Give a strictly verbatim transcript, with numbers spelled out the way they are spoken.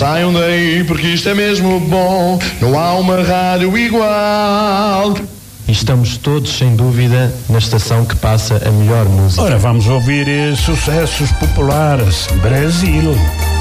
saiam daí porque isto é mesmo bom. Não há uma rádio igual. E estamos todos, sem dúvida, na estação que passa a melhor música. Ora, vamos ouvir eh, sucessos populares. Brasil.